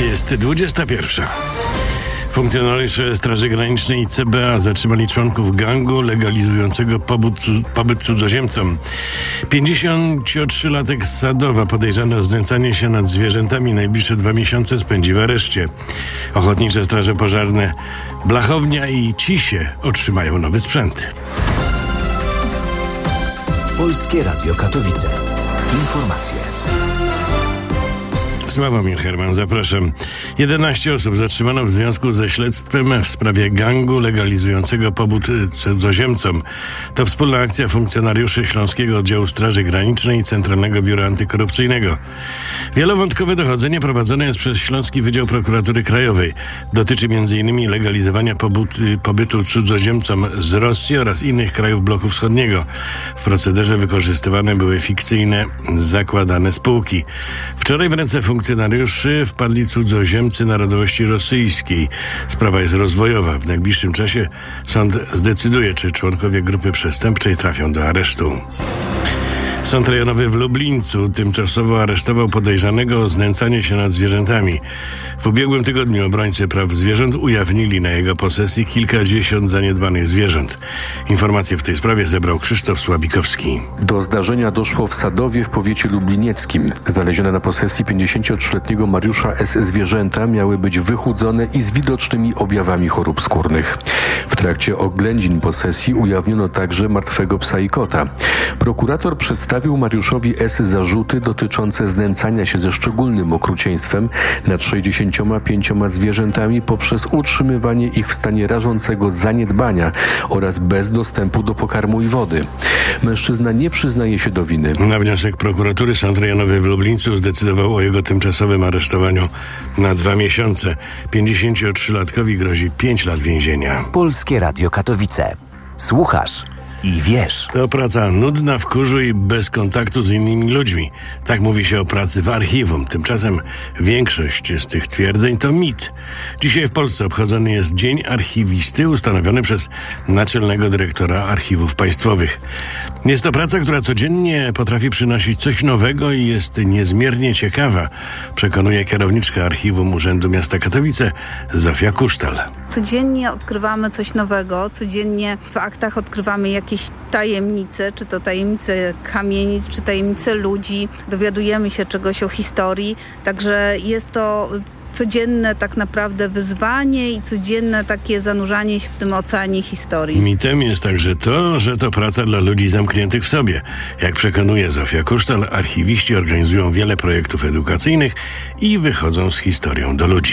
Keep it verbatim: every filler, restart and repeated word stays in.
Jest dwudziesta pierwsza. Funkcjonariusze Straży Granicznej i C B A zatrzymali członków gangu legalizującego pobyt, pobyt cudzoziemcom. pięćdziesięciotrzylatek z Sadowa, podejrzany o znęcanie się nad zwierzętami, najbliższe dwa miesiące spędzi w areszcie. Ochotnicze straże pożarne Blachownia i Cisie otrzymają nowy sprzęt. Polskie Radio Katowice. Informacje. Sławomir Herman, zapraszam. jedenaście osób zatrzymano w związku ze śledztwem w sprawie gangu legalizującego pobyt cudzoziemcom. To wspólna akcja funkcjonariuszy Śląskiego Oddziału Straży Granicznej i Centralnego Biura Antykorupcyjnego. Wielowątkowe dochodzenie prowadzone jest przez Śląski Wydział Prokuratury Krajowej. Dotyczy między innymi legalizowania pobyt, pobytu cudzoziemcom z Rosji oraz innych krajów bloku wschodniego. W procederze wykorzystywane były fikcyjne, zakładane spółki. Wczoraj w ręce funkcjonariuszy wpadli cudzoziemcy narodowości rosyjskiej. Sprawa jest rozwojowa. W najbliższym czasie sąd zdecyduje, czy członkowie grupy przestępczej trafią do aresztu. Sąd rejonowy w Lublińcu tymczasowo aresztował podejrzanego o znęcanie się nad zwierzętami. W ubiegłym tygodniu obrońcy praw zwierząt ujawnili na jego posesji kilkadziesiąt zaniedbanych zwierząt. Informacje w tej sprawie zebrał Krzysztof Słabikowski. Do zdarzenia doszło w Sadowie w powiecie lublinieckim. Znalezione na posesji pięćdziesięciotrzyletniego Mariusza S. zwierzęta miały być wychudzone i z widocznymi objawami chorób skórnych. W trakcie oględzin posesji ujawniono także martwego psa i kota. Prokurator przedstawił Mariuszowi S. zarzuty dotyczące znęcania się ze szczególnym okrucieństwem nad sześćdziesięcioma pięcioma zwierzętami poprzez utrzymywanie ich w stanie rażącego zaniedbania oraz bez dostępu do pokarmu i wody. Mężczyzna nie przyznaje się do winy. Na wniosek prokuratury Sąd Rejonowy w Lublińcu zdecydował o jego tymczasowym aresztowaniu na dwa miesiące. pięćdziesięciotrzylatkowi grozi pięć lat więzienia. Polskie Radio Katowice. Słuchasz i wiesz. To praca nudna, w kurzu i bez kontaktu z innymi ludźmi. Tak mówi się o pracy w archiwum. Tymczasem większość z tych twierdzeń to mit. Dzisiaj w Polsce obchodzony jest Dzień Archiwisty, ustanowiony przez naczelnego dyrektora archiwów państwowych. Jest to praca, która codziennie potrafi przynosić coś nowego i jest niezmiernie ciekawa, przekonuje kierowniczka archiwum Urzędu Miasta Katowice Zofia Kusztal. Codziennie odkrywamy coś nowego, codziennie w aktach odkrywamy jakieś tajemnice, czy to tajemnice kamienic, czy tajemnice ludzi. Dowiadujemy się czegoś o historii, także jest to codzienne tak naprawdę wyzwanie i codzienne takie zanurzanie się w tym oceanie historii. Mitem jest także to, że to praca dla ludzi zamkniętych w sobie. Jak przekonuje Zofia Kusztal, archiwiści organizują wiele projektów edukacyjnych i wychodzą z historią do ludzi.